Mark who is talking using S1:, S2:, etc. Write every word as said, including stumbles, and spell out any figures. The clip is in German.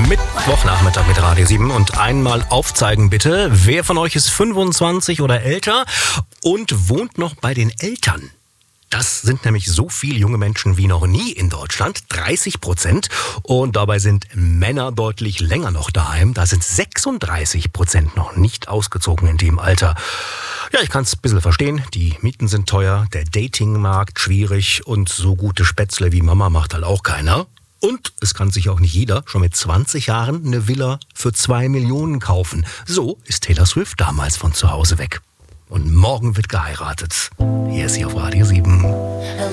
S1: Mittwochnachmittag mit Radio sieben und einmal aufzeigen bitte, wer von euch ist fünfundzwanzig oder älter und wohnt noch bei den Eltern. Das sind nämlich so viele junge Menschen wie noch nie in Deutschland, dreißig Prozent. Und dabei sind Männer deutlich länger noch daheim. Da sind sechsunddreißig Prozent noch nicht ausgezogen in dem Alter. Ja, ich kann es ein bisschen verstehen. Die Mieten sind teuer, der Datingmarkt schwierig und so gute Spätzle wie Mama macht halt auch keiner. Und es kann sich auch nicht jeder schon mit zwanzig Jahren eine Villa für zwei Millionen kaufen. So ist Taylor Swift damals von zu Hause weg. Und morgen wird geheiratet. Hier ist sie auf Radio sieben.